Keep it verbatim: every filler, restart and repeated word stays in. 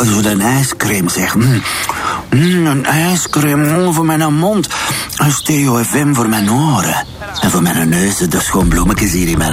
zo een ijscrème, zeg. Mm. Mm, een ijscrème oh, voor mijn mond. Een stereo F M voor mijn oren. En voor mijn neus, de schoon bloemetjes hier in mijn